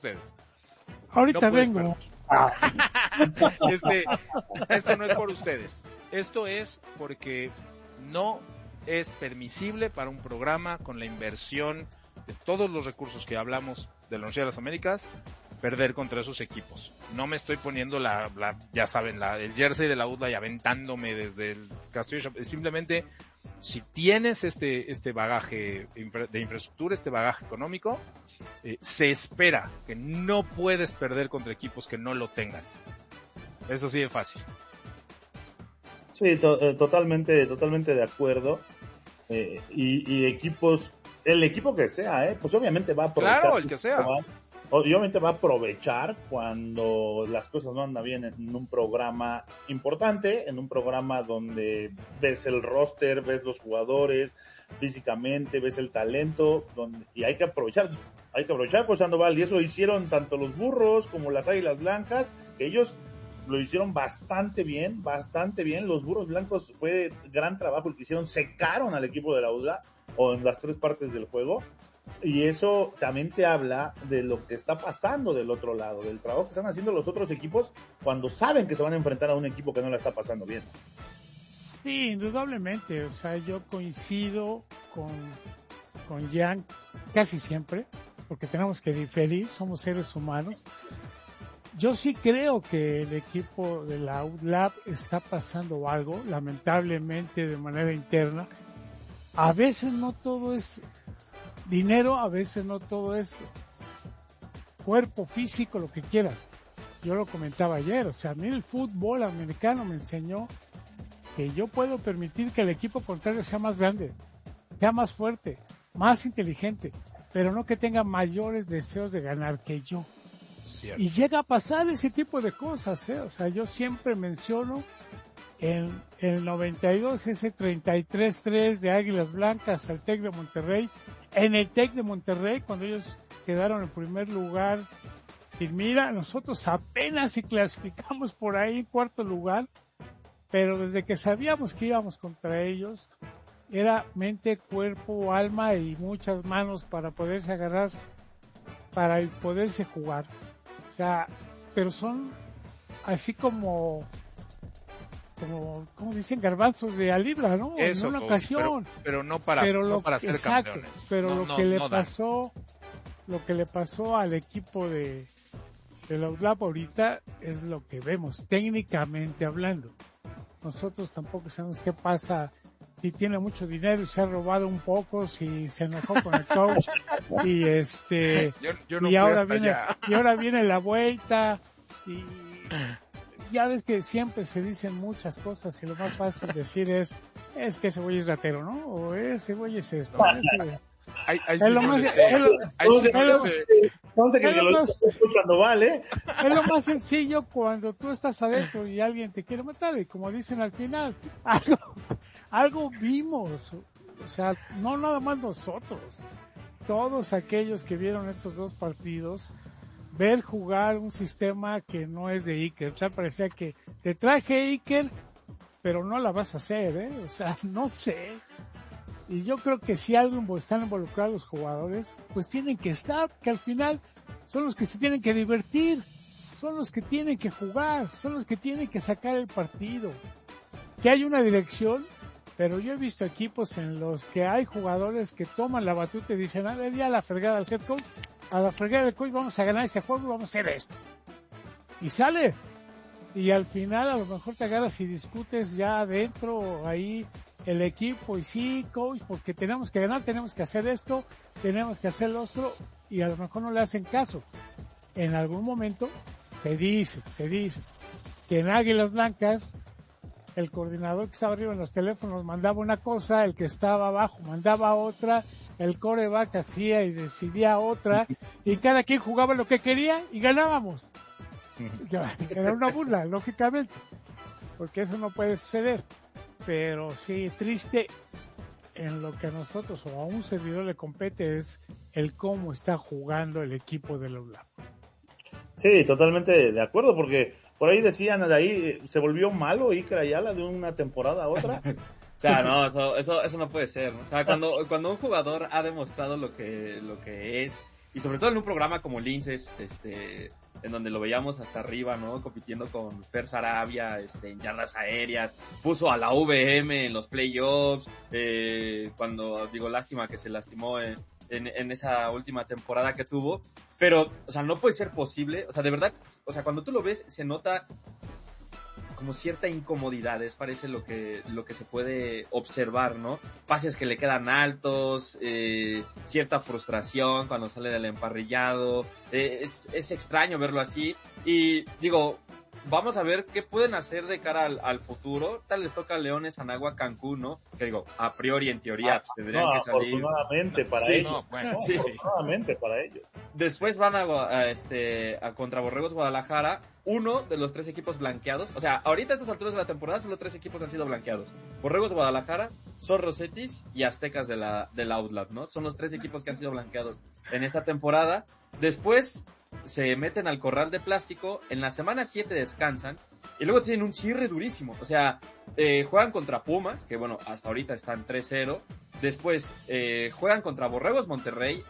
ustedes. Ahorita No puedes vengo. Esto no es por ustedes. Esto es porque no es permisible para un programa con la inversión de todos los recursos que hablamos de la Universidad de las Américas perder contra esos equipos. No me estoy poniendo ya saben, el jersey de la UDLA y aventándome desde el castillo. Simplemente, si tienes este bagaje de infraestructura, este bagaje económico, se espera que no puedes perder contra equipos que no lo tengan. Eso sí es fácil. Sí, totalmente de acuerdo. Y equipos, el equipo que sea, pues obviamente va a aprovechar. Claro, el que sea. Obviamente va a aprovechar cuando las cosas no andan bien en un programa importante, en un programa donde ves el roster, ves los jugadores físicamente, ves el talento, y hay que aprovechar, pues Sandoval, y eso hicieron tanto los Burros como las Águilas Blancas, que ellos lo hicieron bastante bien, los Burros Blancos fue gran trabajo el que hicieron, secaron al equipo de la UDLA, o en las tres partes del juego, y eso también te habla de lo que está pasando del otro lado, del trabajo que están haciendo los otros equipos cuando saben que se van a enfrentar a un equipo que no la está pasando bien. Sí, indudablemente, o sea, yo coincido con Jan casi siempre, porque tenemos que diferir, somos seres humanos. Yo sí creo que el equipo de la UDLAP está pasando algo, lamentablemente de manera interna. A veces no todo es dinero, a veces no todo es cuerpo físico, lo que quieras. Yo lo comentaba ayer, o sea, a mí el fútbol americano me enseñó que yo puedo permitir que el equipo contrario sea más grande, sea más fuerte, más inteligente, pero no que tenga mayores deseos de ganar que yo. Cierto. Y llega a pasar ese tipo de cosas, o sea, yo siempre menciono en el 92 ese 33-3 de Águilas Blancas al TEC de Monterrey, en el TEC de Monterrey, cuando ellos quedaron en primer lugar, y mira, nosotros apenas si clasificamos por ahí cuarto lugar, pero desde que sabíamos que íbamos contra ellos, era mente, cuerpo, alma y muchas manos para poderse agarrar, para poderse jugar. O sea, pero son así como dicen, garbanzos de a libra, ¿no? Eso, en una ocasión. Pero no para ser campeones. Pero lo que le pasó al equipo de la UDLAP ahorita es lo que vemos, técnicamente hablando. Nosotros tampoco sabemos qué pasa, si tiene mucho dinero y se ha robado un poco, si se enojó con el coach y yo no y ahora viene la vuelta y ya ves que siempre se dicen muchas cosas y lo más fácil decir es que ese güey es ratero, ¿no? O ese güey es esto. Es lo más sencillo cuando tú estás adentro y alguien te quiere matar, y como dicen al final, algo vimos, o sea, no nada más nosotros, todos aquellos que vieron estos dos partidos, ver jugar un sistema que no es de Iker. O sea, parecía que te traje Iker, pero no la vas a hacer, o sea, no sé. Y yo creo que si algo están involucrados los jugadores, pues tienen que estar, que al final son los que se tienen que divertir, son los que tienen que jugar, son los que tienen que sacar el partido. Que hay una dirección, pero yo he visto equipos en los que hay jugadores que toman la batuta y dicen, a ver, ya la fregada al head coach, a la fregada del coach, vamos a ganar este juego, vamos a hacer esto. Y sale. Y al final a lo mejor te agarras y discutes ya adentro, ahí, el equipo, y sí, coach, porque tenemos que ganar, tenemos que hacer esto, tenemos que hacer lo otro, y a lo mejor no le hacen caso. En algún momento se dice que en Águilas Blancas el coordinador que estaba arriba en los teléfonos mandaba una cosa, el que estaba abajo mandaba otra, el quarterback hacía y decidía otra, y cada quien jugaba lo que quería y ganábamos. Era una burla, lógicamente, porque eso no puede suceder. Pero sí, triste, en lo que a nosotros o a un servidor le compete es el cómo está jugando el equipo de la UDLAP. Sí, totalmente de acuerdo, porque por ahí decían, de ahí se volvió malo Iker Ayala de una temporada a otra. O sea, no, eso no puede ser. O sea, cuando un jugador ha demostrado lo que es y sobre todo en un programa como Linces, en donde lo veíamos hasta arriba, ¿no? Compitiendo con Fer Sarabia, en yardas aéreas, puso a la VM en los playoffs, lástima que se lastimó en esa última temporada que tuvo, pero, o sea, no puede ser posible, o sea, de verdad, o sea, cuando tú lo ves, se nota como cierta incomodidad, parece lo que se puede observar, ¿no? Pases que le quedan altos, cierta frustración cuando sale del emparrillado, es extraño verlo así, y digo, vamos a ver qué pueden hacer de cara al futuro. Tal les toca Leones, Anagua, Cancún, ¿no? Que digo, a priori, en teoría, pues, tendrían que salir. Afortunadamente para ellos. Sí. Afortunadamente para ellos. Después van a contra Borregos Guadalajara, uno de los 3 equipos blanqueados. O sea, ahorita a estas alturas de la temporada solo 3 equipos han sido blanqueados. Borregos Guadalajara, Zorros Cetis y Aztecas de la Outlet, ¿no? Son los 3 equipos que han sido blanqueados en esta temporada. Después se meten al corral de plástico, en la semana 7 descansan y luego tienen un cierre durísimo. O sea, juegan contra Pumas, que bueno, hasta ahorita están 3-0. Después juegan contra Borregos Monterrey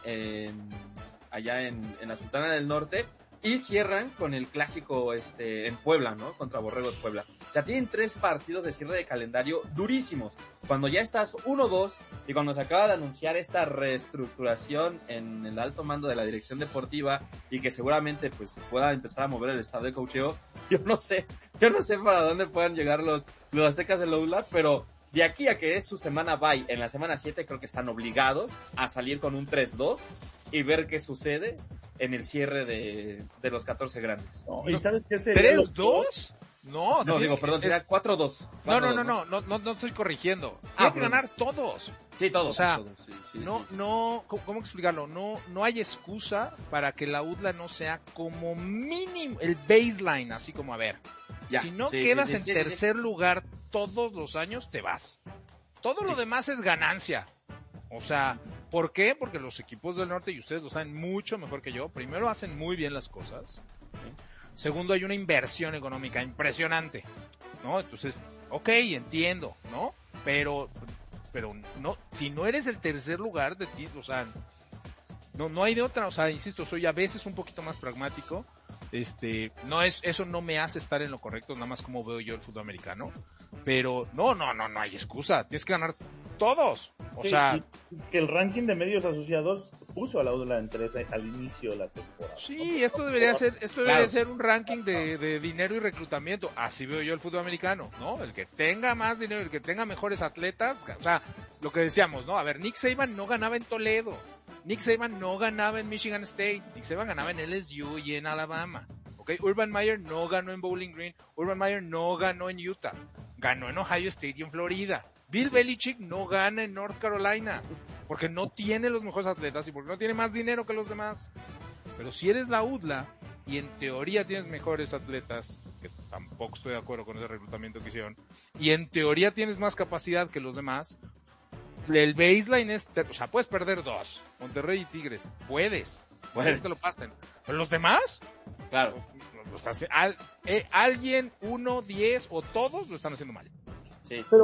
allá en la Sultana del Norte, y cierran con el clásico en Puebla, ¿no? Contra Borregos Puebla. O sea, tienen 3 partidos de cierre de calendario durísimos. Cuando ya estás 1-2 y cuando se acaba de anunciar esta reestructuración en el alto mando de la dirección deportiva y que seguramente pues se pueda empezar a mover el estado de coacheo, yo no sé para dónde puedan llegar los Aztecas de Loula, pero de aquí a que es su semana bye en la semana 7, creo que están obligados a salir con un 3-2 y ver qué sucede en el cierre de los 14 grandes. No, ¿y sabes qué sería? ¿3-2? No, sería 4-2. No estoy corrigiendo. Hay que ganar todos. Sí, todos. O sea, todos. Sí, no, ¿cómo explicarlo? No hay excusa para que la UDLA no sea como mínimo el baseline, así como a ver. Si no quedas en tercer lugar todos los años, te vas. Todo lo demás es ganancia. O sea, ¿por qué? Porque los equipos del norte, y ustedes lo saben mucho mejor que yo, primero hacen muy bien las cosas. ¿Sí? Segundo, hay una inversión económica impresionante, ¿no? Entonces, entiendo, ¿no? Pero no, si no eres el tercer lugar de ti, o sea, no hay de otra. O sea, insisto, soy a veces un poquito más pragmático. Eso no me hace estar en lo correcto, nada más como veo yo el fútbol americano. Pero no hay excusa, tienes que ganar todos. O sea, que el ranking de medios asociados puso a la UDLA en 3 al inicio de la temporada. Sí, esto debería ser un ranking de dinero y reclutamiento. Así veo yo el fútbol americano, ¿no? El que tenga más dinero, el que tenga mejores atletas, o sea, lo que decíamos, ¿no? A ver, Nick Saban no ganaba en Toledo. Nick Saban no ganaba en Michigan State. Nick Saban ganaba en LSU y en Alabama. ¿Ok? Urban Meyer no ganó en Bowling Green. Urban Meyer no ganó en Utah. Ganó en Ohio State y en Florida. Bill Belichick no gana en North Carolina. Porque no tiene los mejores atletas y porque no tiene más dinero que los demás. Pero si eres la UDLA y en teoría tienes mejores atletas, que tampoco estoy de acuerdo con ese reclutamiento que hicieron, y en teoría tienes más capacidad que los demás, el baseline es, o sea, puedes perder 2, Monterrey y Tigres, puedes que lo pasen, pero los demás, claro, alguien, 1, 10 o todos lo están haciendo mal. Sí. Pero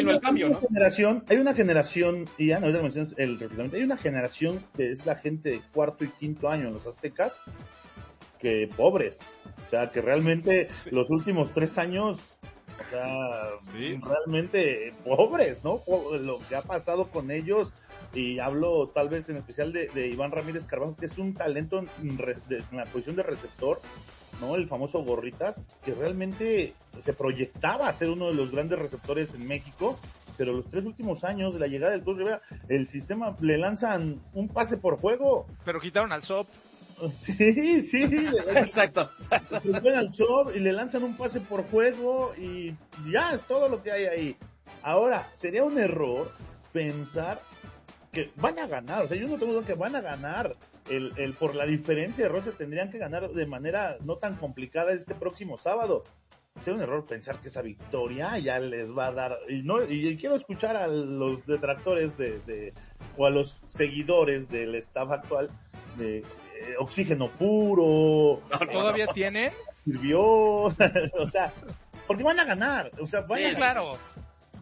hay una generación, y ya no mencionas el reclutamiento, hay una generación que es la gente de 4º y 5º año en los Aztecas, que pobres, o sea, que realmente los últimos 3 años, o sea, realmente pobres, ¿no? Lo que ha pasado con ellos, y hablo tal vez en especial de Iván Ramírez Carvajal, que es un talento en la posición de receptor, ¿no? El famoso Gorritas, que realmente se proyectaba a ser uno de los grandes receptores en México, pero los 3 últimos años de la llegada del Coach Rivera, el sistema le lanzan un pase por juego. Pero quitaron al SOP. Sí. Exacto. Le ponen al SOP y le lanzan un pase por juego y ya es todo lo que hay ahí. Ahora, sería un error pensar que van a ganar, o sea, yo no tengo duda que van a ganar. Por la diferencia de roster tendrían que ganar de manera no tan complicada este próximo sábado. Sería un error pensar que esa victoria ya les va a dar, y quiero escuchar a los detractores o a los seguidores del staff actual de oxígeno puro. ¿Todavía tienen? Sirvió, o sea, porque van a ganar, o sea, claro.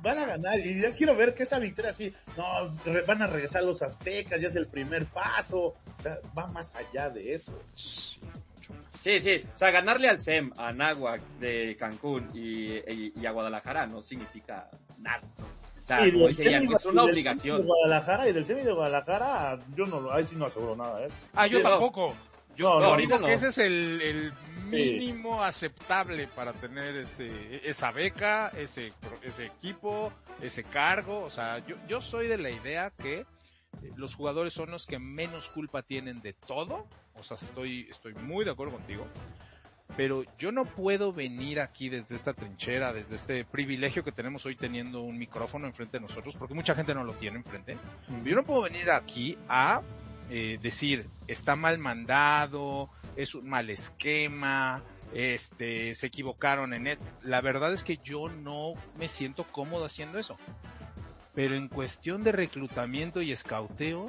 van a ganar y ya quiero ver que esa victoria así, no, van a regresar los aztecas, ya es el primer paso, o sea, va más allá de eso. Sí, o sea, ganarle al SEM, a Anáhuac de Cancún y a Guadalajara no significa nada. O sea, como dice Ian, es una obligación. De Guadalajara y del semi de Guadalajara, yo no, ahí sí no aseguro nada, yo sí, tampoco. No, ahorita no. que ese es el mínimo aceptable para tener esa beca, ese equipo, ese cargo. O sea, yo soy de la idea que los jugadores son los que menos culpa tienen de todo. O sea, estoy muy de acuerdo contigo. Pero yo no puedo venir aquí desde esta trinchera, desde este privilegio que tenemos hoy teniendo un micrófono enfrente de nosotros, porque mucha gente no lo tiene enfrente. Yo no puedo venir aquí a decir, está mal mandado, es un mal esquema, se equivocaron en esto. La verdad es que yo no me siento cómodo haciendo eso. Pero en cuestión de reclutamiento y escauteo,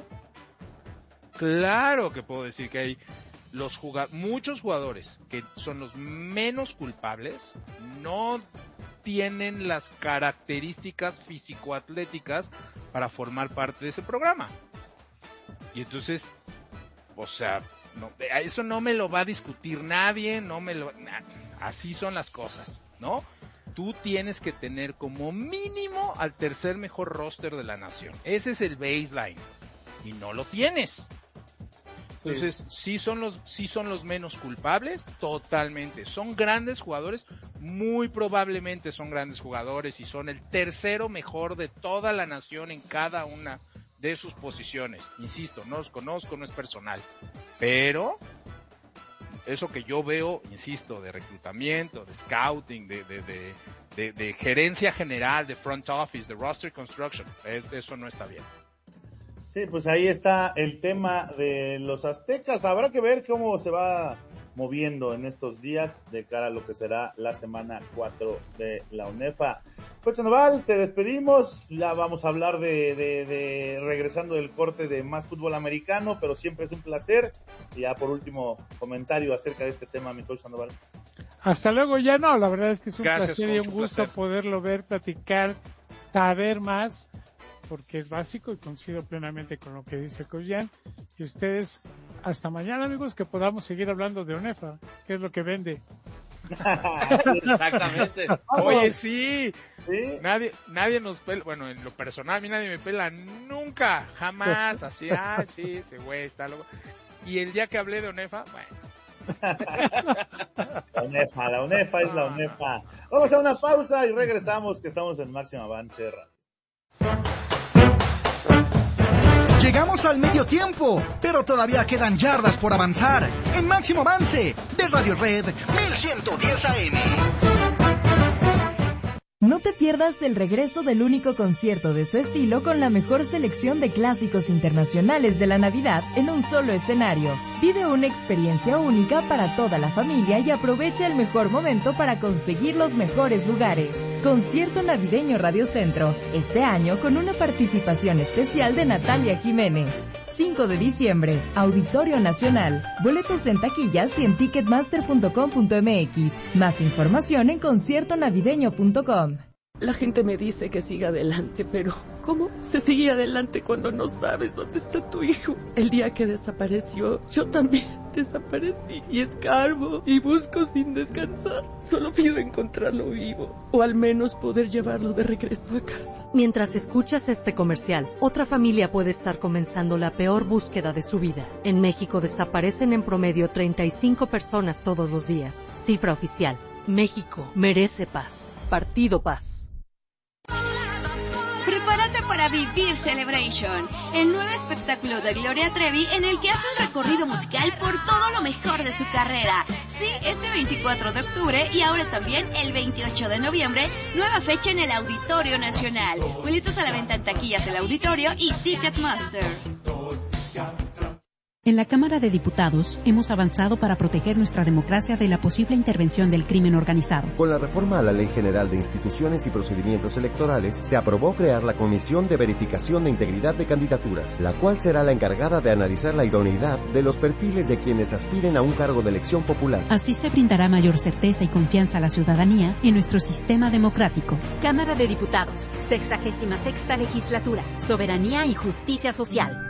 claro que puedo decir que hay muchos jugadores que son los menos culpables, no tienen las características físico-atléticas para formar parte de ese programa. Y entonces, o sea, eso no me lo va a discutir nadie, así son las cosas, ¿no? Tú tienes que tener como mínimo al tercer mejor roster de la nación. Ese es el baseline. Y no lo tienes. Entonces, sí son los menos culpables, totalmente. Son grandes jugadores, muy probablemente son grandes jugadores y son el tercero mejor de toda la nación en cada una de sus posiciones. Insisto, no los conozco, no es personal. Pero eso que yo veo, insisto, de reclutamiento, de scouting, de gerencia general, de front office, de roster construction, eso no está bien. Sí, pues ahí está el tema de los aztecas. Habrá que ver cómo se va moviendo en estos días de cara a lo que será la semana 4 de la UNEFA. Coach Sandoval, te despedimos. Ya vamos a hablar de regresando del corte de más fútbol americano, pero siempre es un placer. Y ya por último, comentario acerca de este tema, mi Coach Sandoval. Hasta luego, ya no, la verdad es que es un Gracias, placer y un gusto poderlo ver, platicar, saber más, porque es básico y coincido plenamente con lo que dice Coach Jan. Y ustedes, hasta mañana, amigos, que podamos seguir hablando de UNEFA, que es lo que vende. Exactamente. Oye, sí. Nadie nos pela, bueno, en lo personal, a mí nadie me pela nunca, jamás, así, sí, ese güey está loco. Y el día que hablé de UNEFA, bueno. La UNEFA es la UNEFA. Vamos a una pausa y regresamos, que estamos en Máximo Avance Radio. Llegamos al medio tiempo, pero todavía quedan yardas por avanzar en Máximo Avance de Radio Red 1110 AM. No te pierdas el regreso del único concierto de su estilo con la mejor selección de clásicos internacionales de la Navidad en un solo escenario. Vive una experiencia única para toda la familia y aprovecha el mejor momento para conseguir los mejores lugares. Concierto Navideño Radio Centro, este año con una participación especial de Natalia Jiménez. 5 de diciembre, Auditorio Nacional. Boletos en taquillas y en ticketmaster.com.mx. Más información en conciertonavideño.com. La gente me dice que siga adelante, pero ¿cómo se sigue adelante cuando no sabes dónde está tu hijo? El día que desapareció, yo también desaparecí y escarbo y busco sin descansar. Solo pido encontrarlo vivo o al menos poder llevarlo de regreso a casa. Mientras escuchas este comercial, otra familia puede estar comenzando la peor búsqueda de su vida. En México desaparecen en promedio 35 personas todos los días. Cifra oficial. México merece paz. Partido Paz. Prepárate para vivir Celebration, el nuevo espectáculo de Gloria Trevi en el que hace un recorrido musical por todo lo mejor de su carrera. Sí, este 24 de octubre y ahora también el 28 de noviembre, nueva fecha en el Auditorio Nacional. Boletos a la venta en taquillas del Auditorio y Ticketmaster. En la Cámara de Diputados hemos avanzado para proteger nuestra democracia de la posible intervención del crimen organizado. Con la reforma a la Ley General de Instituciones y Procedimientos Electorales, se aprobó crear la Comisión de Verificación de Integridad de Candidaturas, la cual será la encargada de analizar la idoneidad de los perfiles de quienes aspiren a un cargo de elección popular. Así se brindará mayor certeza y confianza a la ciudadanía en nuestro sistema democrático. Cámara de Diputados, 66ª Legislatura, Soberanía y Justicia Social.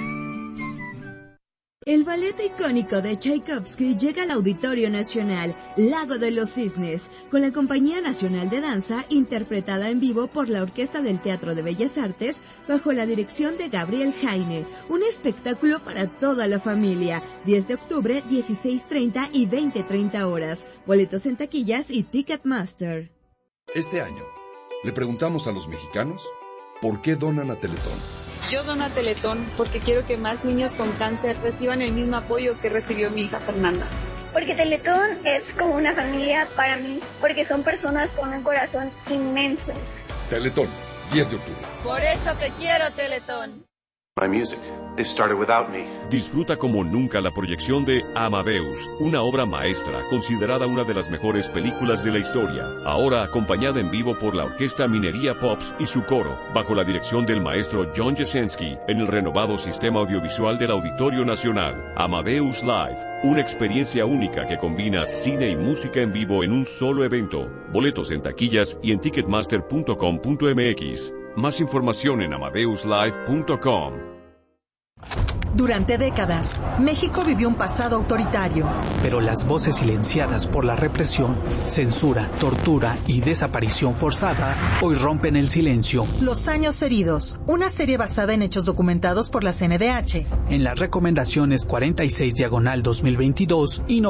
El ballet icónico de Tchaikovsky llega al Auditorio Nacional, Lago de los Cisnes, con la Compañía Nacional de Danza, interpretada en vivo por la Orquesta del Teatro de Bellas Artes, bajo la dirección de Gabriel Jaine. Un espectáculo para toda la familia. 10 de octubre, 16:30 y 20:30 horas. Boletos en taquillas y Ticketmaster. Este año, le preguntamos a los mexicanos por qué donan a Teletón. Yo dono a Teletón porque quiero que más niños con cáncer reciban el mismo apoyo que recibió mi hija Fernanda. Porque Teletón es como una familia para mí, porque son personas con un corazón inmenso. Teletón, 10 de octubre. Por eso te quiero, Teletón. My music. They started without me. Disfruta como nunca la proyección de Amadeus, una obra maestra considerada una de las mejores películas de la historia. Ahora acompañada en vivo por la Orquesta Minería Pops y su coro, bajo la dirección del maestro John Jasenski, en el renovado sistema audiovisual del Auditorio Nacional. Amadeus Live, una experiencia única que combina cine y música en vivo en un solo evento. Boletos en taquillas y en ticketmaster.com.mx. Más información en amadeuslive.com. Durante décadas, México vivió un pasado autoritario. Pero las voces silenciadas por la represión, censura, tortura y desaparición forzada hoy rompen el silencio. Los años heridos, una serie basada en hechos documentados por la CNDH. En las recomendaciones 46/2022 y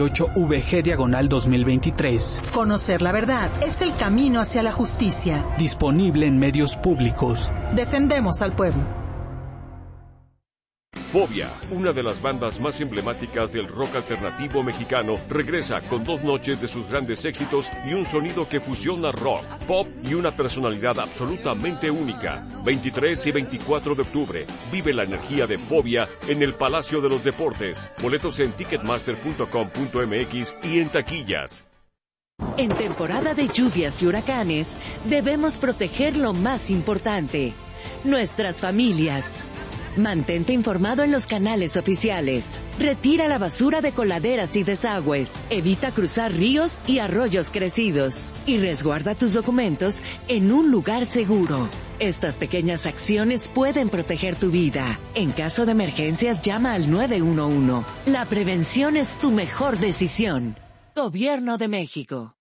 98VG/2023. Conocer la verdad es el camino hacia la justicia. Disponible en medios públicos. Defendemos al pueblo. Fobia, una de las bandas más emblemáticas del rock alternativo mexicano, regresa con 2 noches de sus grandes éxitos y un sonido que fusiona rock, pop y una personalidad absolutamente única. 23 y 24 de octubre, vive la energía de Fobia en el Palacio de los Deportes. Boletos en ticketmaster.com.mx y en taquillas. En temporada de lluvias y huracanes, debemos proteger lo más importante, nuestras familias. Mantente informado en los canales oficiales. Retira la basura de coladeras y desagües. Evita cruzar ríos y arroyos crecidos. Y resguarda tus documentos en un lugar seguro. Estas pequeñas acciones pueden proteger tu vida. En caso de emergencias, llama al 911. La prevención es tu mejor decisión. Gobierno de México.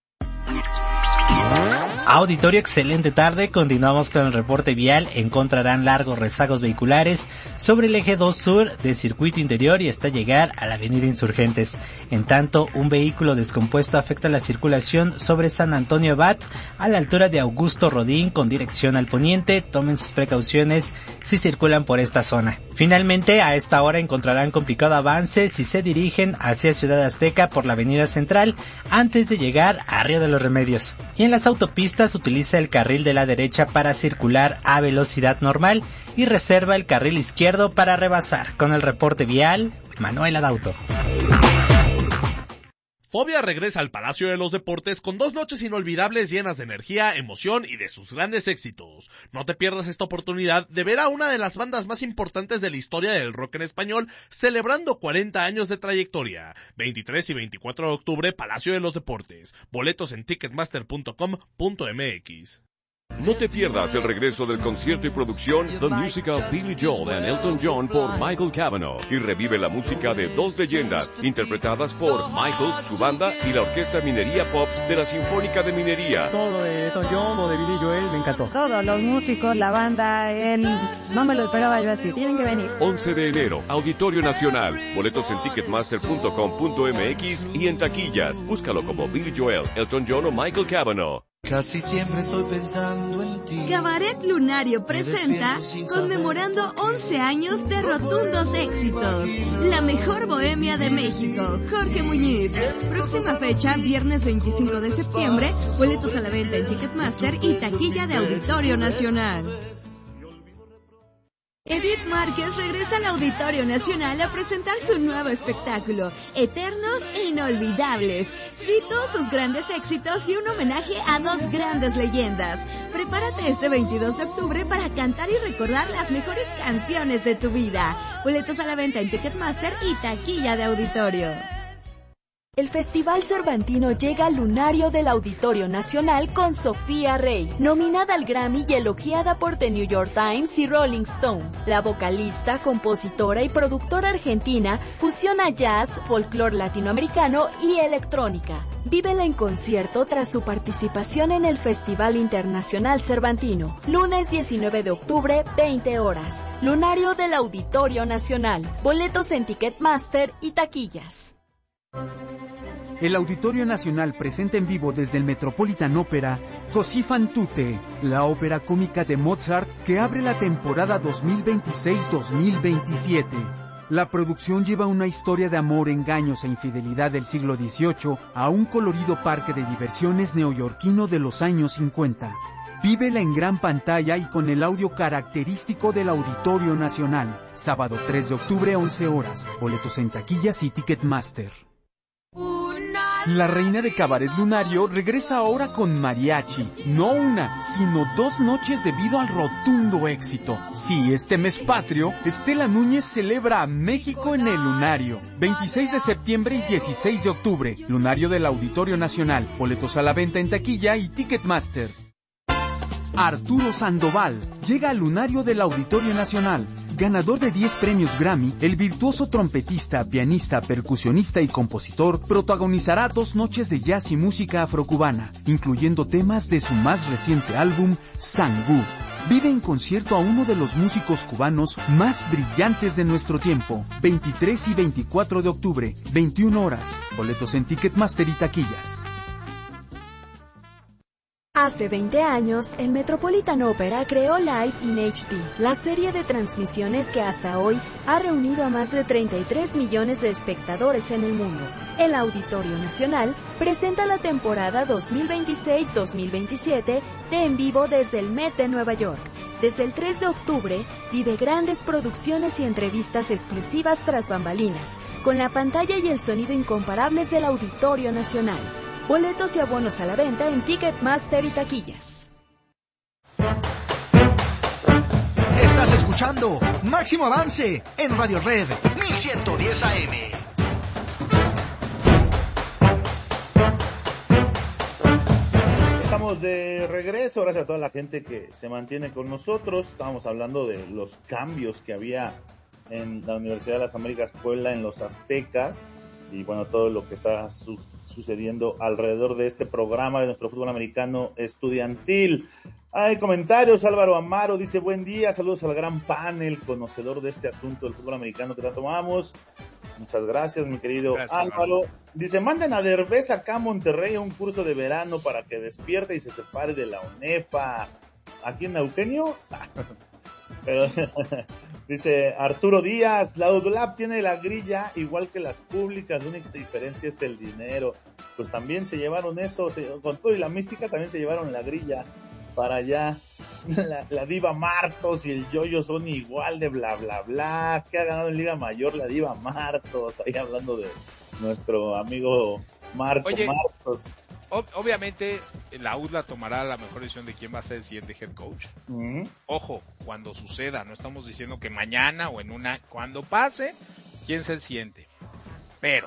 Auditorio, excelente tarde. Continuamos con el reporte vial. Encontrarán largos rezagos vehiculares sobre el eje 2 sur del circuito interior y hasta llegar a la avenida Insurgentes. En tanto, un vehículo descompuesto afecta la circulación sobre San Antonio Abad a la altura de Augusto Rodín con dirección al poniente. Tomen sus precauciones si circulan por esta zona. Finalmente, a esta hora encontrarán complicado avance si se dirigen hacia Ciudad Azteca por la avenida Central antes de llegar a Río de los Remedios. Y en las autopistas utiliza el carril de la derecha para circular a velocidad normal y reserva el carril izquierdo para rebasar. Con el reporte vial, Manuel Adauto. Fobia regresa al Palacio de los Deportes con 2 noches inolvidables llenas de energía, emoción y de sus grandes éxitos. No te pierdas esta oportunidad de ver a una de las bandas más importantes de la historia del rock en español celebrando 40 años de trayectoria. 23 y 24 de octubre, Palacio de los Deportes. Boletos en ticketmaster.com.mx. No te pierdas el regreso del concierto y producción The Musical Billy Joel and Elton John por Michael Cavanaugh y revive la música de 2 leyendas interpretadas por Michael, su banda y la Orquesta Minería Pops de la Sinfónica de Minería. Todo de Elton John o de Billy Joel me encantó. Todos los músicos, la banda, no me lo esperaba yo así, tienen que venir. 11 de enero, Auditorio Nacional. Boletos en ticketmaster.com.mx y en taquillas. Búscalo como Billy Joel, Elton John o Michael Cavanaugh. Casi siempre estoy pensando en ti. Cabaret Lunario presenta conmemorando 11 años de rotundos éxitos. La mejor bohemia de México, Jorge Muñiz. Próxima fecha, viernes 25 de septiembre. Boletos a la venta en Ticketmaster y taquilla de Auditorio Nacional. Edith Márquez regresa al Auditorio Nacional a presentar su nuevo espectáculo, Eternos e Inolvidables. Cito sus grandes éxitos y un homenaje a dos grandes leyendas. Prepárate este 22 de octubre para cantar y recordar las mejores canciones de tu vida. Boletos a la venta en Ticketmaster y taquilla de auditorio. El Festival Cervantino llega al lunario del Auditorio Nacional con Sofía Rey, nominada al Grammy y elogiada por The New York Times y Rolling Stone. La vocalista, compositora y productora argentina fusiona jazz, folclore latinoamericano y electrónica. Vívela en concierto tras su participación en el Festival Internacional Cervantino. Lunes 19 de octubre, 20 horas. Lunario del Auditorio Nacional. Boletos en Ticketmaster y taquillas. El Auditorio Nacional presenta en vivo desde el Metropolitan Opera Così fan tutte, la ópera cómica de Mozart que abre la temporada 2026-2027. La producción lleva una historia de amor, engaños e infidelidad del siglo XVIII a un colorido parque de diversiones neoyorquino de los años 50. Vívela en gran pantalla y con el audio característico del Auditorio Nacional. Sábado 3 de octubre, 11 horas. Boletos en taquillas y Ticketmaster. La reina de Cabaret Lunario regresa ahora con mariachi, no una, sino 2 noches debido al rotundo éxito. Sí, este mes patrio, Estela Núñez celebra a México en el Lunario. 26 de septiembre y 16 de octubre, Lunario del Auditorio Nacional. Boletos a la venta en taquilla y Ticketmaster. Arturo Sandoval llega al Lunario del Auditorio Nacional. Ganador de 10 premios Grammy, el virtuoso trompetista, pianista, percusionista y compositor protagonizará 2 noches de jazz y música afrocubana, incluyendo temas de su más reciente álbum, Sangú. Vive en concierto a uno de los músicos cubanos más brillantes de nuestro tiempo. 23 y 24 de octubre, 21 horas. Boletos en Ticketmaster y taquillas. Hace 20 años, el Metropolitan Opera creó Live in HD, la serie de transmisiones que hasta hoy ha reunido a más de 33 millones de espectadores en el mundo. El Auditorio Nacional presenta la temporada 2026-2027 de En Vivo desde el Met de Nueva York. Desde el 3 de octubre, vive grandes producciones y entrevistas exclusivas tras bambalinas, con la pantalla y el sonido incomparables del Auditorio Nacional. Boletos y abonos a la venta en Ticketmaster y taquillas. Estás escuchando Máximo Avance en Radio Red 1110 AM. Estamos de regreso, gracias a toda la gente que se mantiene con nosotros. Estábamos hablando de los cambios que había en la Universidad de las Américas Puebla, en los Aztecas, y bueno, todo lo que está sucediendo alrededor de este programa de nuestro fútbol americano estudiantil. Hay comentarios. Álvaro Amaro dice: buen día, saludos al gran panel conocedor de este asunto del fútbol americano que tanto amamos. Muchas gracias, mi querido Álvaro. Dice: manden a Derbez acá a Monterrey a un curso de verano para que despierte y se separe de la UNEFA. ¿Aquí en Eugenio? Pero dice Arturo Díaz: la UDLAP tiene la grilla igual que las públicas, la única diferencia es el dinero. Pues también se llevaron eso, con todo y la mística también se llevaron la grilla para allá. La Diva Martos y el Yoyo son igual de bla bla bla. ¿Qué ha ganado en Liga Mayor la Diva Martos? Ahí hablando de nuestro amigo Marcos. Oye, Martos. Obviamente la UDLA tomará la mejor decisión de quién va a ser el siguiente head coach. Ojo, cuando suceda, no estamos diciendo que mañana o cuando pase, quién es el siguiente. Pero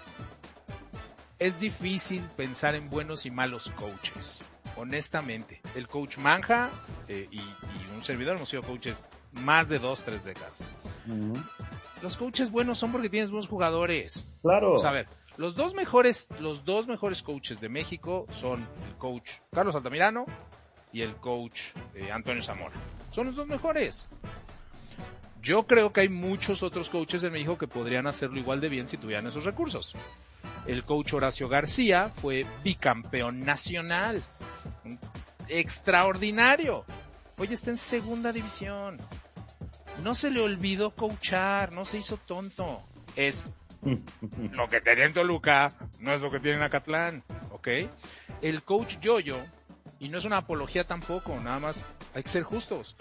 es difícil pensar en buenos y malos coaches. Honestamente, el coach Manja y un servidor hemos sido coaches más de 2-3 décadas. Los coaches buenos son porque tienes buenos jugadores. Claro. Pues a ver, los dos mejores coaches de México son el coach Carlos Altamirano y el coach Antonio Zamora. Son los dos mejores. Yo creo que hay muchos otros coaches en México que podrían hacerlo igual de bien si tuvieran esos recursos. El coach Horacio García fue bicampeón nacional. Extraordinario. Hoy está en segunda división. No se le olvidó coachar, no se hizo tonto. Es lo que tenía en Toluca, no es lo que tiene en Acatlán, ¿ok? El coach Yoyo, y no es una apología tampoco, nada más hay que ser justos.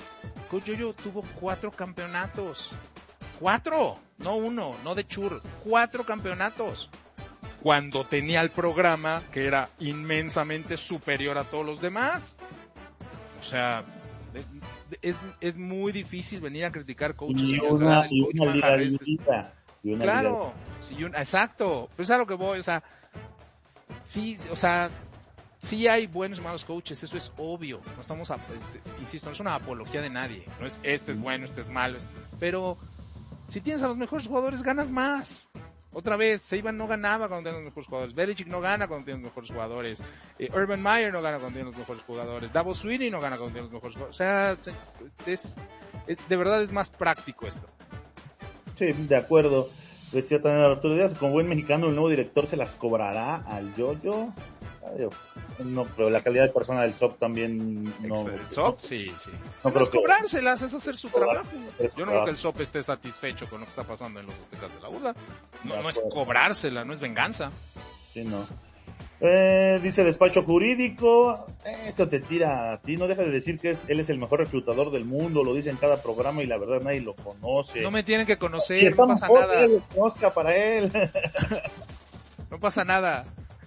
Coach Yoyo tuvo 4 campeonatos. 4, no 1, no de chur, 4 campeonatos. Cuando tenía el programa que era inmensamente superior a todos los demás. O sea, es muy difícil venir a criticar coaches. Y una liga. Claro, exacto. Pero es a lo que voy, o sea, sí, sí hay buenos y malos coaches, eso es obvio. No estamos, insisto, no es una apología de nadie. No es este es bueno, este es malo. Pero si tienes a los mejores jugadores, ganas más. Otra vez, Saban no ganaba cuando tenía los mejores jugadores. Belichick no gana cuando tiene los mejores jugadores. Urban Meyer no gana cuando tiene los mejores jugadores. Dabo Swinney no gana cuando tiene los mejores jugadores. O sea, de verdad es más práctico esto. Sí, de acuerdo. Decía también Arturo Díaz, como buen mexicano, el nuevo director se las cobrará al Yoyo. No, pero la calidad de persona del SOP también no. ¿El SOP? Sí. No creo que cobrárselas, es hacer su trabajo. Yo no creo que el SOP esté satisfecho con lo que está pasando en los Aztecas de la UDLA. No es cobrársela, no es venganza. Sí, no. Dice Despacho Jurídico, eso te tira a ti, no deja de decir que él es el mejor reclutador del mundo, lo dice en cada programa y la verdad nadie lo conoce. No me tienen que conocer, no pasa nada. Que lo conozca para él. No pasa nada.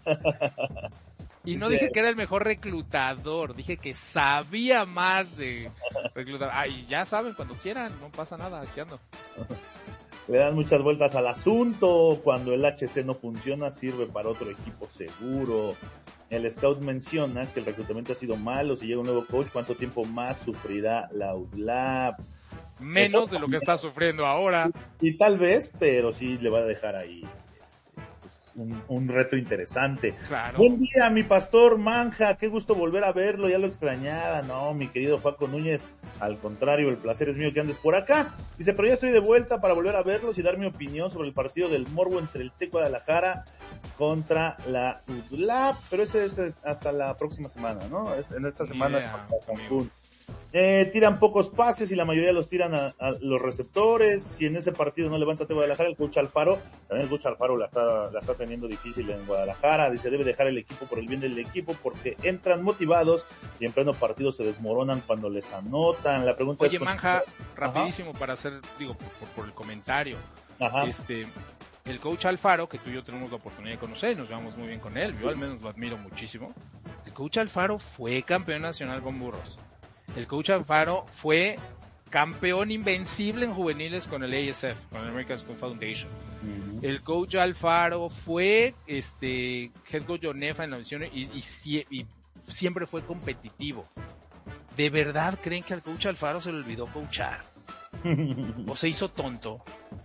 Y no dije que era el mejor reclutador, dije que sabía más de reclutar. Y ya saben, cuando quieran, no pasa nada, aquí ando. Le dan muchas vueltas al asunto. Cuando el HC no funciona, sirve para otro equipo seguro. El scout menciona que el reclutamiento ha sido malo. Si llega un nuevo coach, ¿cuánto tiempo más sufrirá la UDLAP? Menos de lo que está sufriendo ahora. Y tal vez, pero sí le va a dejar ahí un reto interesante. Claro. Buen día, mi pastor Manja, qué gusto volver a verlo, ya lo extrañaba. No, mi querido Paco Núñez, al contrario, el placer es mío que andes por acá. Dice, pero ya estoy de vuelta para volver a verlos y dar mi opinión sobre el partido del Morbo entre el TEC Guadalajara contra la UDLAP, pero ese es hasta la próxima semana, ¿no? En esta semana es hasta Cancún. Tiran pocos pases y la mayoría los tiran a los receptores. Si en ese partido no levanta TEC Guadalajara, el coach Alfaro, también el coach Alfaro la está teniendo difícil en Guadalajara. Dice, debe dejar el equipo por el bien del equipo porque entran motivados y en pleno partido se desmoronan cuando les anotan. La pregunta es... Oye, Manja, rapidísimo para hacer, por el comentario. Ajá. El coach Alfaro, que tú y yo tenemos la oportunidad de conocer, nos llevamos muy bien con él, yo al menos lo admiro muchísimo. El coach Alfaro fue campeón nacional con burros. El coach Alfaro fue campeón invencible en juveniles con el ASF, con el American School Foundation. Uh-huh. El coach Alfaro fue head coach de ONEFA en la misión y siempre fue competitivo. ¿De verdad creen que al coach Alfaro se le olvidó coachar? ¿O se hizo tonto?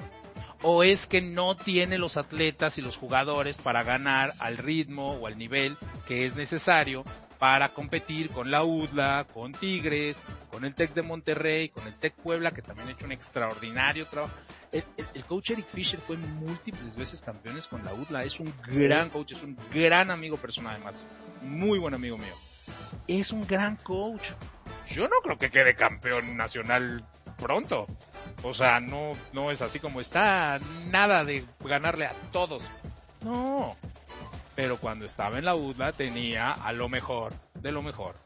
¿O es que no tiene los atletas y los jugadores para ganar al ritmo o al nivel que es necesario para competir con la UDLA, con Tigres, con el TEC de Monterrey, con el TEC Puebla, que también ha hecho un extraordinario trabajo? El coach Eric Fisher fue múltiples veces campeones con la UDLA, es un gran coach, es un gran amigo personal además, muy buen amigo mío. Es un gran coach. Yo no creo que quede campeón nacional pronto. O sea, no es así como está, nada de ganarle a todos. No. Pero cuando estaba en la UDLA tenía a lo mejor, de lo mejor.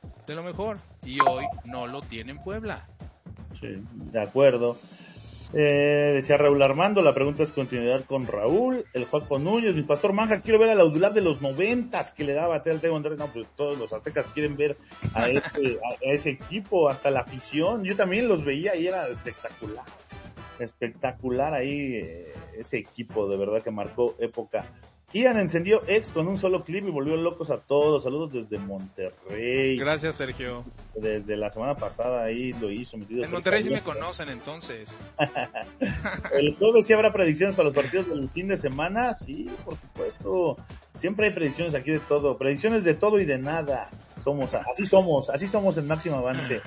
Y hoy no lo tiene en Puebla. Sí, de acuerdo. Decía Raúl Armando, la pregunta es continuidad con Raúl. El Juaco Núñez, mi pastor Manja, quiero ver a la UDLAP de los 90s que le daba a Tel Monterrey. No, pues todos los aztecas quieren ver a ese equipo, hasta la afición. Yo también los veía y era espectacular ahí ese equipo, de verdad que marcó época. Ian encendió X con un solo clip y volvió locos a todos. Saludos desde Monterrey. Gracias, Sergio. Desde la semana pasada ahí lo hizo. En Monterrey sí me conocen, entonces. El jueves sí habrá predicciones para los partidos del fin de semana. Sí, por supuesto. Siempre hay predicciones aquí de todo. Predicciones de todo y de nada. Así somos en Máximo Avance.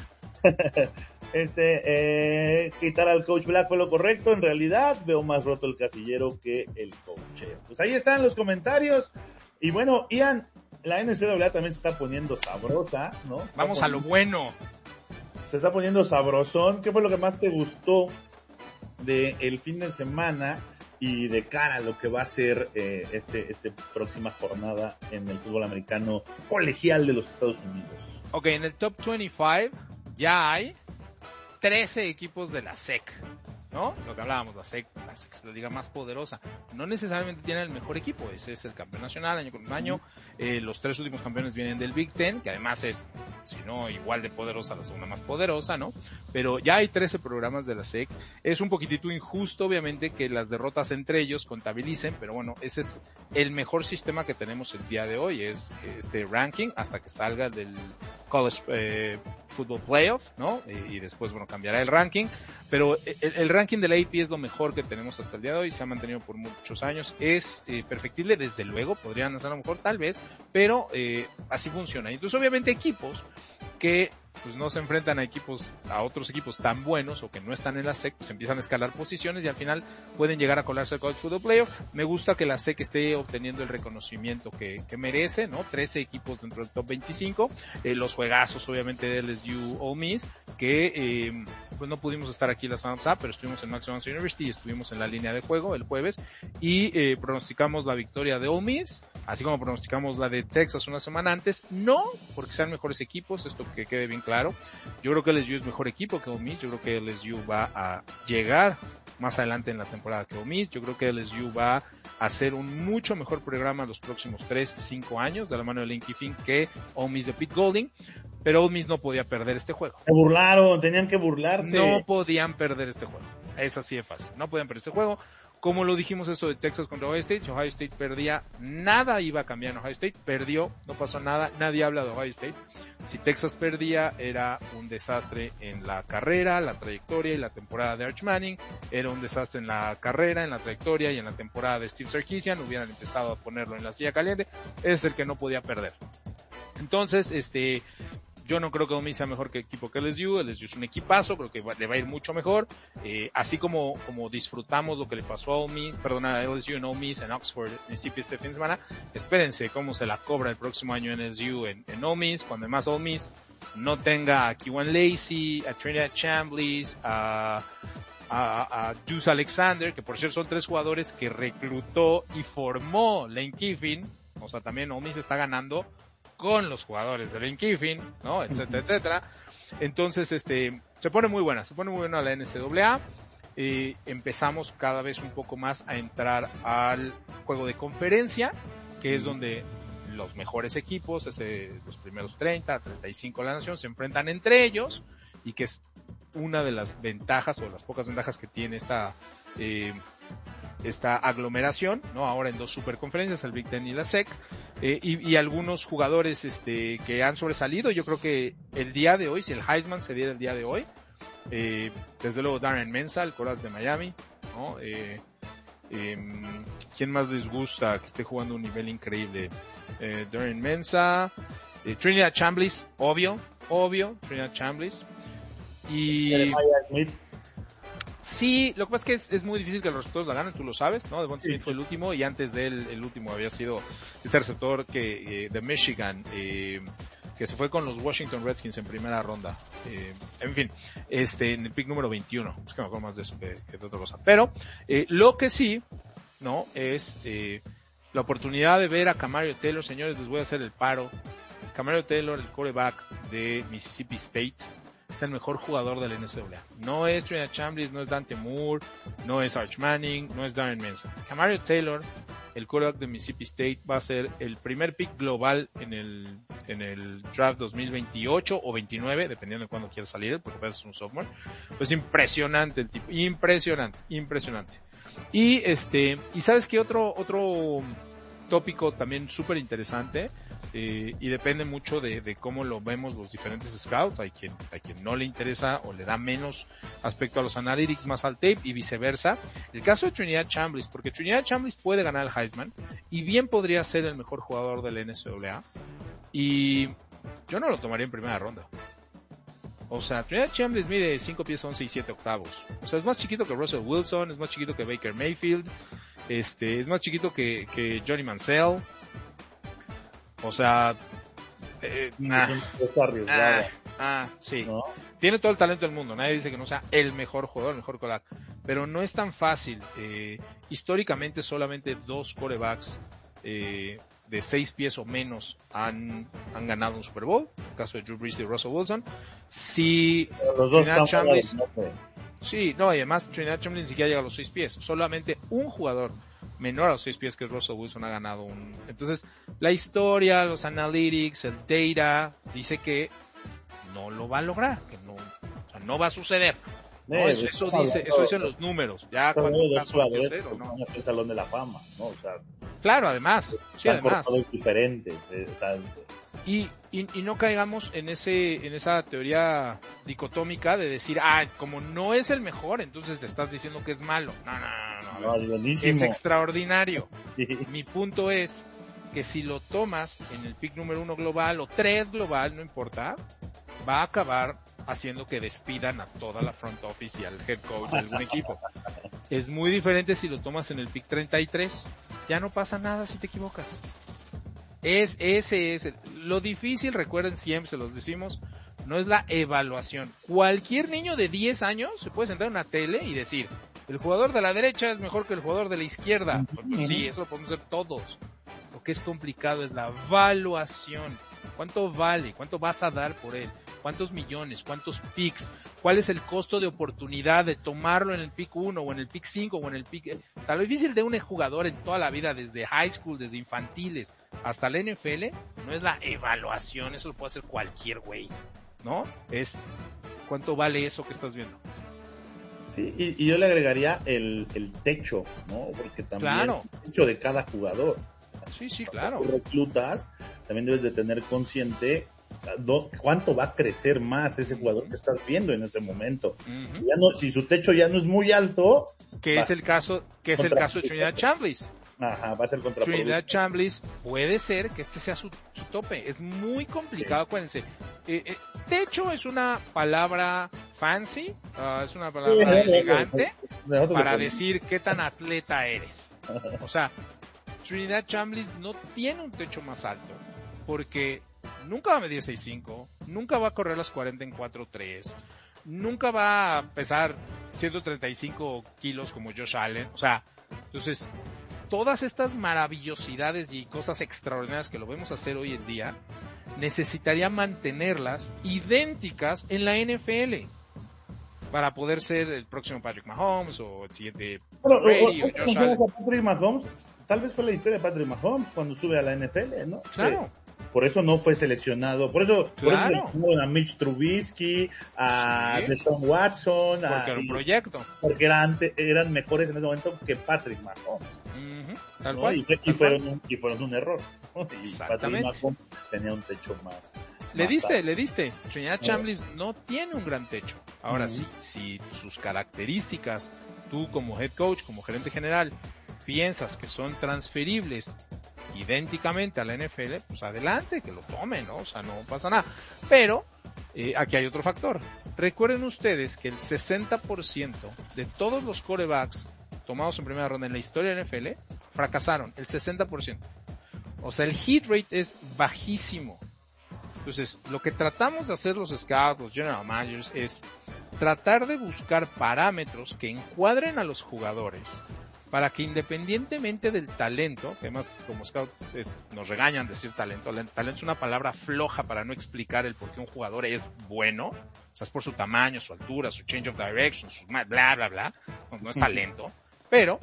Quitar al coach Black fue lo correcto. En realidad veo más roto el casillero que el coacheo. Pues ahí están los comentarios. Y bueno, Ian, la NCAA también se está poniendo sabrosa, ¿no? Vamos a lo bueno. Se está poniendo sabrosón. ¿Qué fue lo que más te gustó del fin de semana y de cara a lo que va a ser próxima jornada en el fútbol americano colegial de los Estados Unidos? Ok, en el top 25 ya hay 13 equipos de la SEC, ¿no? Lo que hablábamos, la SEC es la liga más poderosa. No necesariamente tiene el mejor equipo, ese es el campeón nacional año con año. Los 3 últimos campeones vienen del Big Ten, que además es, si no igual de poderosa, la segunda más poderosa, ¿no? Pero ya hay 13 programas de la SEC. Es un poquitito injusto, obviamente, que las derrotas entre ellos contabilicen, pero bueno, ese es el mejor sistema que tenemos el día de hoy, es este ranking hasta que salga del College Football Playoff, ¿no? Y después, bueno, cambiará el ranking, pero el ranking de la AP es lo mejor que tenemos hasta el día de hoy, se ha mantenido por muchos años, es perfectible, desde luego, podrían hacerlo mejor tal vez, pero así funciona. Entonces, obviamente, equipos que pues no se enfrentan a otros equipos tan buenos o que no están en la SEC, pues empiezan a escalar posiciones y al final pueden llegar a colarse al College Football Playoff. Me gusta que la SEC esté obteniendo el reconocimiento que merece, ¿no? 13 equipos dentro del top 25, los juegazos obviamente de LSU Ole Miss, que pues no pudimos estar aquí la semana pasada, pero estuvimos en Maxwell University y estuvimos en la línea de juego el jueves y pronosticamos la victoria de Ole Miss, así como pronosticamos la de Texas una semana antes, no porque sean mejores equipos, esto que quede bien claro. Yo creo que LSU es mejor equipo que Ole Miss, yo creo que LSU va a llegar más adelante en la temporada que Ole Miss, yo creo que LSU va a hacer un mucho mejor programa los próximos 3-5 años de la mano de Lane Kiffin que Ole Miss de Pete Golding, pero Ole Miss no podía perder este juego. Se burlaron, tenían que burlarse. No podían perder este juego, es así de fácil, no podían perder este juego. Como lo dijimos eso de Texas contra Ohio State perdía, nada iba a cambiar en Ohio State, perdió, no pasó nada, nadie habla de Ohio State. Si Texas perdía, era un desastre en la carrera, la trayectoria y la temporada de Arch Manning, era un desastre en la carrera, en la trayectoria y en la temporada de Steve Sarkisian, hubieran empezado a ponerlo en la silla caliente, es el que no podía perder. Entonces, yo no creo que Ole Miss sea mejor que equipo que LSU es un equipazo, creo que le va a ir mucho mejor, así como disfrutamos lo que le pasó a LSU en Ole Miss, en Oxford, Mississippi este fin de semana, espérense cómo se la cobra el próximo año en LSU en Ole Miss, cuando además Ole Miss no tenga a Kewan Lacey, a Trinidad Chambliss, a Juice Alexander, que por cierto son 3 jugadores que reclutó y formó Lane Kiffin, o sea también Ole Miss está ganando con los jugadores de Lane Kiffin, ¿no? Etcétera, etcétera. Entonces, se pone muy buena la NCAA. Empezamos cada vez un poco más a entrar al juego de conferencia, que es donde los mejores equipos, los primeros 30, 35 de la nación, se enfrentan entre ellos, y que es una de las ventajas, o las pocas ventajas que tiene esta aglomeración, ¿no? Ahora en 2 superconferencias, el Big Ten y la SEC, y algunos jugadores que han sobresalido. Yo creo que el día de hoy, si el Heisman se diera el día de hoy, desde luego Darren Mensah, el quarterback de Miami, ¿no? ¿Quién más les gusta que esté jugando a un nivel increíble? Darren Mensah, Trinidad Chambliss, obvio, Trinidad Chambliss, y Smith. Sí, lo que pasa es que es muy difícil que los receptores la ganen, tú lo sabes, ¿no? Devonta Smith fue el último, y antes de él, el último había sido este receptor de Michigan, que se fue con los Washington Redskins en primera ronda. En fin, en el pick número 21. Es que me acuerdo más de eso que de otra cosa. Pero, lo que sí, ¿no? Es, la oportunidad de ver a Camario Taylor. Señores, les voy a hacer el paro. Camario Taylor, el quarterback de Mississippi State, es el mejor jugador de la NCAA. No es Trinidad Chambliss, no es Dante Moore, no es Arch Manning, no es Darren Mensah. Camario Taylor, el quarterback de Mississippi State, va a ser el primer pick global en el draft 2028 o 29, dependiendo de cuándo quiera salir, porque es un sophomore. Pues impresionante el tipo, impresionante. Y ¿sabes qué? Otro tópico también súper interesante, y depende mucho de cómo lo vemos los diferentes scouts. Hay quien no le interesa o le da menos aspecto a los analytics, más al tape, y viceversa. El caso de Trinidad Chambliss, porque Trinidad Chambliss puede ganar el Heisman y bien podría ser el mejor jugador de la NCAA, y yo no lo tomaría en primera ronda. O sea, Trinidad Chambliss mide 5 pies 11 y 7 octavos. O sea, es más chiquito que Russell Wilson, es más chiquito que Baker Mayfield, es más chiquito que Johnny Manziel. O sea, sí. ¿No? Tiene todo el talento del mundo. Nadie dice que no sea el mejor jugador, el mejor quarterback. Pero no es tan fácil. Históricamente solamente 2 quarterbacks de de 6 pies o menos han ganado un Super Bowl, el caso de Drew Brees y Russell Wilson. Si los dos Trinidad Chambliss, sí, no, y además Trinidad Chambliss ni siquiera llega a los 6 pies, solamente un jugador menor a los 6 pies que Russell Wilson ha ganado un. Entonces, la historia, los analytics, el data, dice que no lo va a lograr, que no, o sea, no va a suceder. No, eso dicen los números. Ya cuando ¿no? El Salón de la Fama, ¿no? O sea, claro, además, sí, además. Diferentes, o sea, y no caigamos en esa teoría dicotómica de decir, como no es el mejor, entonces te estás diciendo que es malo. No, es extraordinario. Mi punto es que si lo tomas en el pick número 1 global o 3 global, no importa, va a acabar haciendo que despidan a toda la front office y al head coach de algún equipo. Es muy diferente si lo tomas en el pick 33. Ya no pasa nada si te equivocas. Lo difícil, recuerden, siempre se los decimos, no es la evaluación. Cualquier niño de 10 años se puede sentar en una tele y decir, el jugador de la derecha es mejor que el jugador de la izquierda. Pues sí, eso lo podemos hacer todos. Lo que es complicado es la evaluación. ¿Cuánto vale? ¿Cuánto vas a dar por él? ¿Cuántos millones? ¿Cuántos picks? ¿Cuál es el costo de oportunidad de tomarlo en el pick 1 o en el pick 5 o en el pick... O sea, lo difícil de un jugador en toda la vida, desde high school, desde infantiles hasta la NFL, no es la evaluación, eso lo puede hacer cualquier güey, ¿no? Es cuánto vale eso que estás viendo. Sí, y yo le agregaría el techo, ¿no? Porque también el techo de cada jugador. Sí, claro. Cuando reclutas, también debes de tener consciente cuánto va a crecer más ese jugador que estás viendo en ese momento. Si su techo ya no es muy alto, que es el caso de Trinidad Chambliss. Ajá, va a ser contraproducente. Trinidad Chambliss puede ser que este sea su tope. Es muy complicado, acuérdense. Techo es una palabra fancy, es una palabra elegante para decir qué tan atleta eres. O sea, Trinidad Chambliss no tiene un techo más alto porque nunca va a medir 6'5", nunca va a correr las 40 en 4'3", nunca va a pesar 135 kilos como Josh Allen. O sea, entonces, todas estas maravillosidades y cosas extraordinarias que lo vemos hacer hoy en día, necesitaría mantenerlas idénticas en la NFL para poder ser el próximo Patrick Mahomes o el siguiente Brady o Josh Allen. Patrick Mahomes, tal vez fue la historia de Patrick Mahomes cuando sube a la NFL, ¿no? Claro. Por eso no fue seleccionado, por eso seleccionaron a Mitch Trubisky, a Deshaun Watson, porque era un proyecto, porque eran mejores en ese momento que Patrick Mahomes. Tal cual. Y fueron un error, ¿no? Y Patrick Mahomes tenía un techo más. Le diste. Trinidad Chambliss no tiene un gran techo. Ahora sí, si sus características, tú como head coach, como gerente general, piensas que son transferibles idénticamente a la NFL, pues adelante, que lo tomen, ¿no? O sea, no pasa nada. Pero, aquí hay otro factor. Recuerden ustedes que el 60% de todos los quarterbacks tomados en primera ronda en la historia de la NFL fracasaron, el 60%. O sea, el hit rate es bajísimo. Entonces, lo que tratamos de hacer los scouts, los general managers, es tratar de buscar parámetros que encuadren a los jugadores para que independientemente del talento, que además como scout nos regañan decir talento, el talento es una palabra floja para no explicar el por qué un jugador es bueno, o sea, es por su tamaño, su altura, su change of direction, su bla, bla, bla, no es talento, pero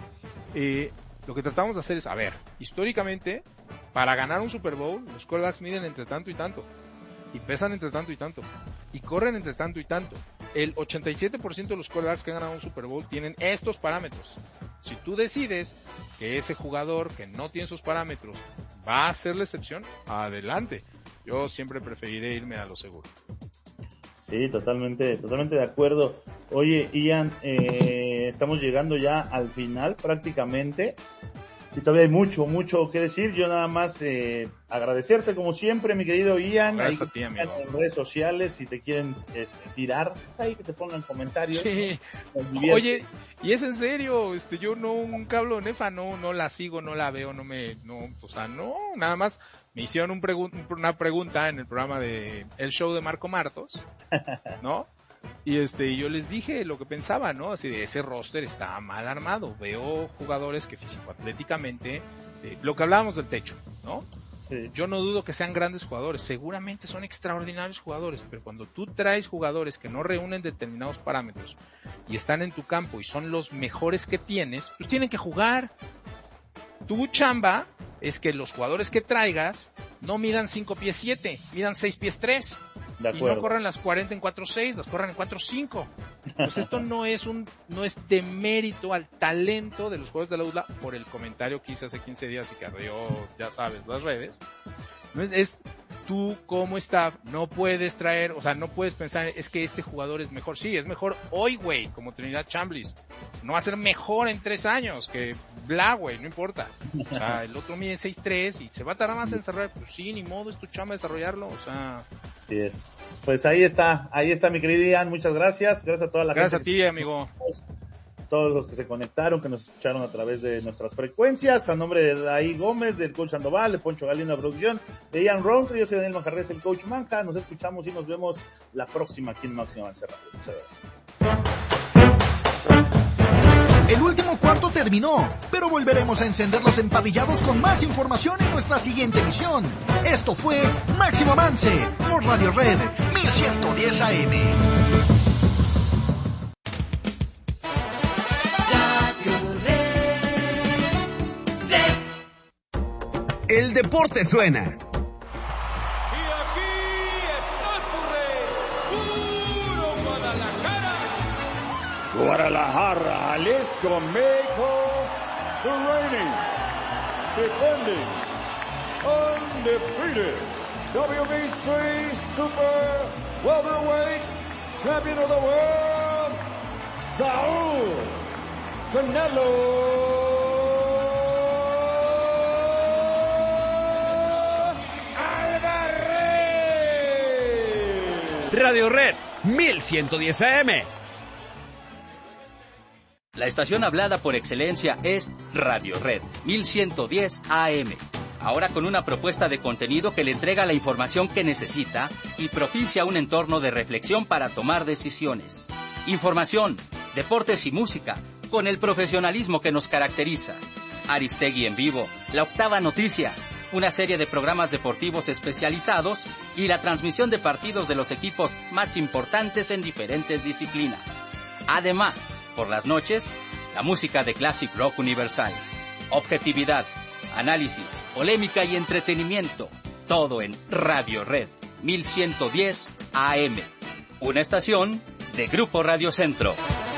lo que tratamos de hacer es, a ver, históricamente, para ganar un Super Bowl, los quarterbacks miden entre tanto y tanto, y pesan entre tanto y tanto, y corren entre tanto y tanto. El 87% de los quarterbacks que han ganado un Super Bowl tienen estos parámetros. Si tú decides que ese jugador que no tiene esos parámetros va a ser la excepción, adelante. Yo siempre preferiré irme a lo seguro. Sí, totalmente de acuerdo. Oye, Ian, estamos llegando ya al final prácticamente. Y todavía hay mucho que decir. Yo nada más agradecerte como siempre, mi querido Ian. Gracias a ti, amigo. En redes sociales, si te quieren tirar, ahí que te pongan comentarios. Sí. Oye, y es en serio, yo nunca hablo de Nefa, no la sigo, no la veo, nada más me hicieron una pregunta en el programa de El Show de Marco Martos, ¿no? Y yo les dije lo que pensaba, ¿no? Así de ese roster está mal armado. Veo jugadores que físico-atléticamente, lo que hablábamos del techo, ¿no? Sí. Yo no dudo que sean grandes jugadores, seguramente son extraordinarios jugadores, pero cuando tú traes jugadores que no reúnen determinados parámetros y están en tu campo y son los mejores que tienes, pues tienen que jugar. Tu chamba es que los jugadores que traigas no midan 5 pies 7, midan 6 pies 3. De y acuerdo. no corran las 40 en 4.6, las corran en 4.5. Pues esto no es de mérito al talento de los jugadores de la UDLA por el comentario que hice hace 15 días y que arreó, ya sabes, las redes. No es tú como staff, no puedes traer, o sea, no puedes pensar, es que este jugador es mejor. Sí, es mejor hoy, güey, como Trinidad Chambliss. No va a ser mejor en 3 años que bla, güey, no importa. O sea, el otro mide 6'3" y se va a tardar más en desarrollar. Pues sí, ni modo, es tu chamba desarrollarlo, o sea... Así es. Pues ahí está mi querido Ian, muchas gracias. Gracias a toda la gente. Gracias a ti, amigo. Todos los que se conectaron, que nos escucharon a través de nuestras frecuencias, a nombre de Daí Gómez, del coach Sandoval, de Poncho Galindo, la producción, de Ian Roundtree, yo soy Daniel Manjarres, el coach Manja. Nos escuchamos y nos vemos la próxima aquí en Máximo Avance Radio. Muchas gracias. El último cuarto terminó, pero volveremos a encender los empavillados con más información en nuestra siguiente emisión. Esto fue Máximo Avance por Radio Red 1110 AM. El deporte suena. Y aquí está su rey, puro Guadalajara. Guadalajara, Jalisco, México, the reigning, defending, undefeated WBC Super Welterweight Champion of the World, Saúl Canelo Radio Red 1110 AM. La estación hablada por excelencia es Radio Red 1110 AM. Ahora con una propuesta de contenido que le entrega la información que necesita y propicia un entorno de reflexión para tomar decisiones. Información, deportes y música, con el profesionalismo que nos caracteriza. Aristegui en vivo, La Octava Noticias, una serie de programas deportivos especializados y la transmisión de partidos de los equipos más importantes en diferentes disciplinas. Además, por las noches, la música de Classic Rock Universal. Objetividad, análisis, polémica y entretenimiento. Todo en Radio Red 1110 AM. Una estación de Grupo Radio Centro.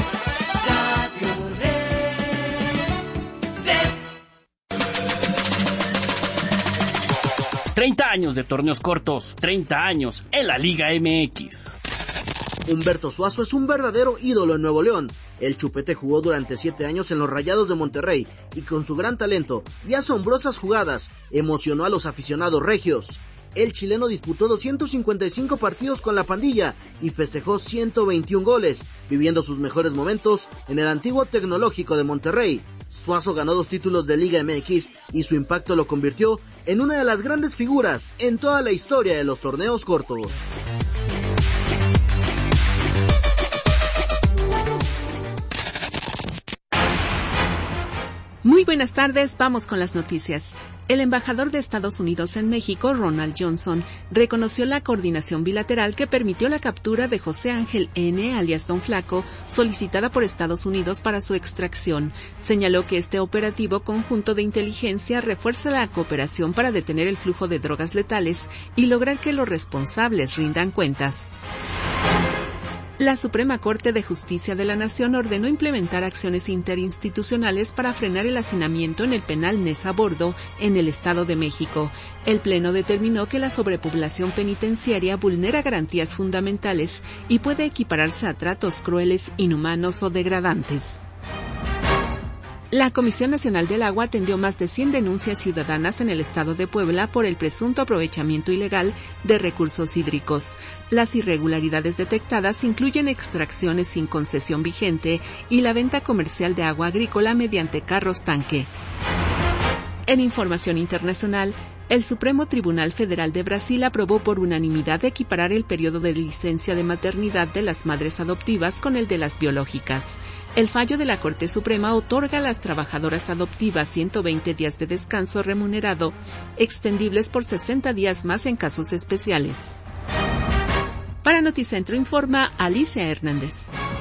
30 años de torneos cortos, 30 años en la Liga MX. Humberto Suazo es un verdadero ídolo en Nuevo León. El Chupete jugó durante 7 años en los Rayados de Monterrey y con su gran talento y asombrosas jugadas emocionó a los aficionados regios. El chileno disputó 255 partidos con la pandilla y festejó 121 goles, viviendo sus mejores momentos en el antiguo Tecnológico de Monterrey. Suazo ganó 2 títulos de Liga MX y su impacto lo convirtió en una de las grandes figuras en toda la historia de los torneos cortos. Muy buenas tardes, vamos con las noticias. El embajador de Estados Unidos en México, Ronald Johnson, reconoció la coordinación bilateral que permitió la captura de José Ángel N., alias Don Flaco, solicitada por Estados Unidos para su extracción. Señaló que este operativo conjunto de inteligencia refuerza la cooperación para detener el flujo de drogas letales y lograr que los responsables rindan cuentas. La Suprema Corte de Justicia de la Nación ordenó implementar acciones interinstitucionales para frenar el hacinamiento en el penal Nesa Bordo en el Estado de México. El Pleno determinó que la sobrepoblación penitenciaria vulnera garantías fundamentales y puede equipararse a tratos crueles, inhumanos o degradantes. La Comisión Nacional del Agua atendió más de 100 denuncias ciudadanas en el estado de Puebla por el presunto aprovechamiento ilegal de recursos hídricos. Las irregularidades detectadas incluyen extracciones sin concesión vigente y la venta comercial de agua agrícola mediante carros tanque. En información internacional, El Supremo Tribunal Federal de Brasil aprobó por unanimidad equiparar el periodo de licencia de maternidad de las madres adoptivas con el de las biológicas. El fallo de la Corte Suprema otorga a las trabajadoras adoptivas 120 días de descanso remunerado, extendibles por 60 días más en casos especiales. Para Noticentro informa Alicia Hernández.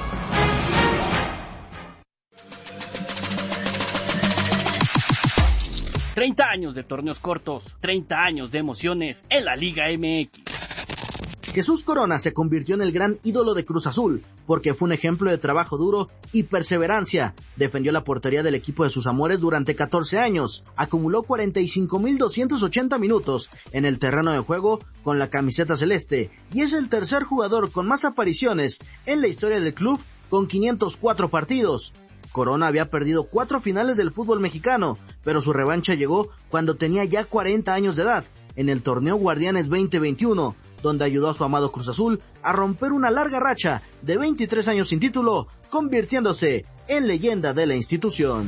...30 años de torneos cortos, 30 años de emociones en la Liga MX. Jesús Corona se convirtió en el gran ídolo de Cruz Azul, porque fue un ejemplo de trabajo duro y perseverancia. Defendió la portería del equipo de sus amores durante 14 años, acumuló 45.280 minutos en el terreno de juego con la camiseta celeste, y es el tercer jugador con más apariciones en la historia del club, con 504 partidos. Corona había perdido 4 finales del fútbol mexicano, pero su revancha llegó cuando tenía ya 40 años de edad, en el torneo Guardianes 2021, donde ayudó a su amado Cruz Azul a romper una larga racha de 23 años sin título, convirtiéndose en leyenda de la institución.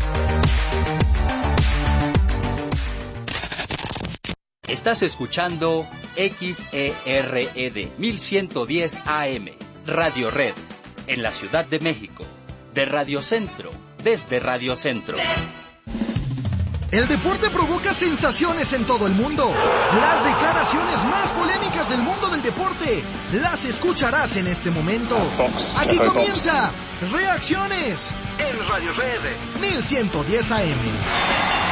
Estás escuchando XERED 1110 AM, Radio Red, en la Ciudad de México. De Radio Centro, desde Radio Centro. El deporte provoca sensaciones en todo el mundo. Las declaraciones más polémicas del mundo del deporte las escucharás en este momento. Aquí comienza Reacciones en Radio Red 1110 AM.